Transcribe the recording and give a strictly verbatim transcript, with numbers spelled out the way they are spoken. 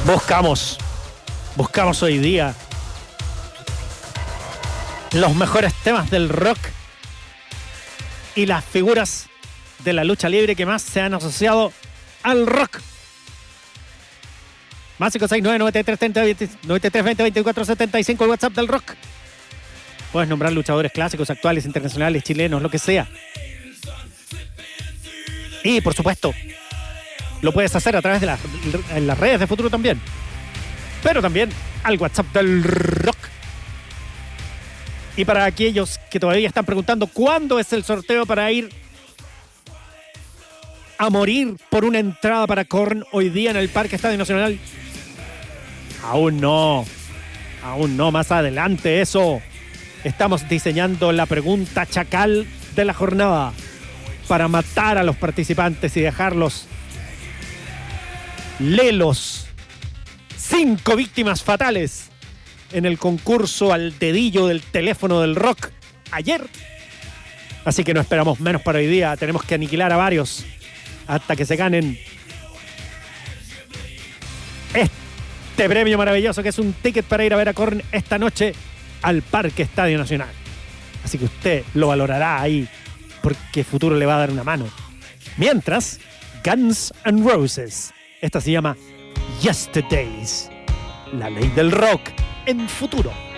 Buscamos, buscamos hoy día los mejores temas del rock y las figuras de la lucha libre que más se han asociado al rock. Más cinco seis nueve nueve tres tres veinte veinticuatro setenta y cinco, el WhatsApp del rock. Puedes nombrar luchadores clásicos, actuales, internacionales, chilenos, lo que sea. Y por supuesto, lo puedes hacer a través de las, en las redes de Futuro también. Pero también al WhatsApp del rock. Y para aquellos que todavía están preguntando cuándo es el sorteo para ir a morir por una entrada para Korn hoy día en el Parque Estadio Nacional, aún no. Aún no, más adelante eso. Estamos diseñando la pregunta chacal de la jornada para matar a los participantes y dejarlos lelos. Cinco víctimas fatales en el concurso al dedillo del teléfono del rock ayer. Así que no esperamos menos para hoy día. Tenemos que aniquilar a varios hasta que se ganen este premio maravilloso que es un ticket para ir a ver a Korn esta noche al Parque Estadio Nacional. Así que usted lo valorará ahí porque Futuro le va a dar una mano. Mientras, Guns N' Roses. Esta se llama Yesterdays. La ley del rock en Futuro.